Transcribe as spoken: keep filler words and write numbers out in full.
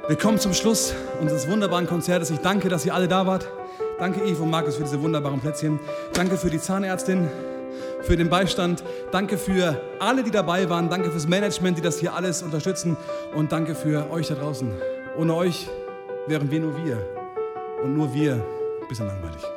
Wir kommen zum Schluss unseres wunderbaren Konzertes. Ich danke, dass ihr alle da wart. Danke Yves und Markus für diese wunderbaren Plätzchen. Danke für die Zahnärztin, für den Beistand. Danke für alle, die dabei waren. Danke fürs Management, die das hier alles unterstützen. Und danke für euch da draußen. Ohne euch wären wir nur wir. Und nur wir ein bisschen langweilig.